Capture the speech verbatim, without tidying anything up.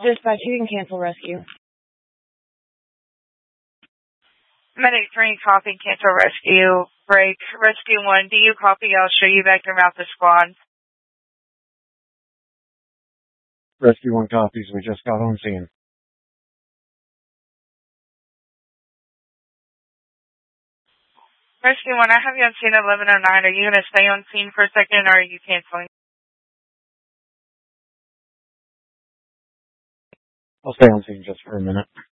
Dispatch, you can cancel rescue. Medic three, copy, cancel rescue. Break. Rescue one, do you copy? I'll show you back around the squad. Rescue one copies. We just got on scene. Rescue one, I have you on scene at eleven oh nine. Are you going to stay on scene for a second, or are you canceling? I'll stay on scene just for a minute.